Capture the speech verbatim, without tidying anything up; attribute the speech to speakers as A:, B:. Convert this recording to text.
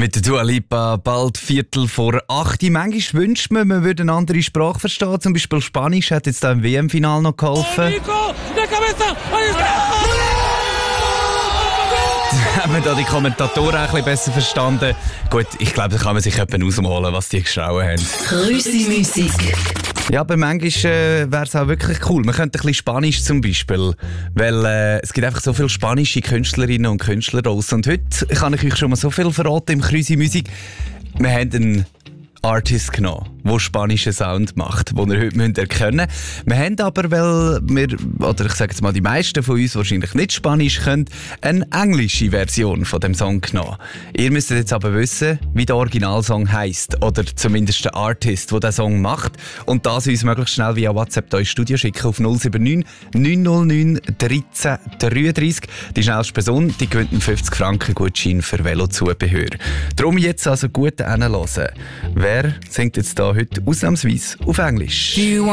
A: Mit der Dua Lipa bald Viertel vor acht. Manchmal wünscht man, man würde eine andere Sprache verstehen. Zum Beispiel Spanisch hat jetzt da im W M-Final noch geholfen. Haben wir da die Kommentatoren ein bisschen besser verstanden? Gut, ich glaube, da kann man sich jemanden ausmalen, was die geschrauen haben.
B: Grüßi-Musik.
A: Ja, aber manchmal äh, wäre es auch wirklich cool. Man könnte ein bisschen Spanisch zum Beispiel. Weil äh, es gibt einfach so viele spanische Künstlerinnen und Künstler raus. Und heute kann ich euch schon mal so viel verraten im Grüßi-Musik. Wir haben einen Artist genommen, der spanischen Sound macht, den ihr heute erkennen müsst. Wir haben aber, weil wir, oder ich sage jetzt mal, die meisten von uns wahrscheinlich nicht Spanisch können, eine englische Version von dem Song genommen. Ihr müsst jetzt aber wissen, wie der Originalsong heisst, oder zumindest der Artist, der diesen Song macht. Und das uns möglichst schnell via WhatsApp hier ins Studio schicken auf null sieben neun neun null neun dreizehn dreiunddreißig. Die schnellste Person, die gewinnt einen fünfzig Franken Gutschein für Velozubehör. Darum jetzt also gut hinhören. Wer singt jetzt da heute ausnahmsweise auf Englisch?